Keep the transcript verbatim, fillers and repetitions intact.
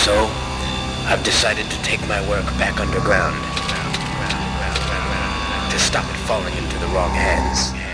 So, I've decided to take my work back underground to stop it falling into the wrong hands.